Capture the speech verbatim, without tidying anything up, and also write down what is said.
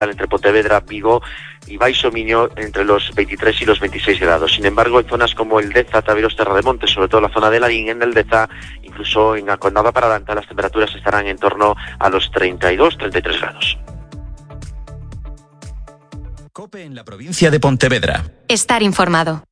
entre Pontevedra, Vigo y Baixo Miño entre los veintitrés y los veintiséis grados. Sin embargo, en zonas como el Deza, Taberos, Terra de Monte, sobre todo la zona de Ladín, en el Deza, incluso en Acondada para Danta, las temperaturas estarán en torno a los treinta y dos, treinta y tres grados. COPE en la provincia de Pontevedra. Estar informado.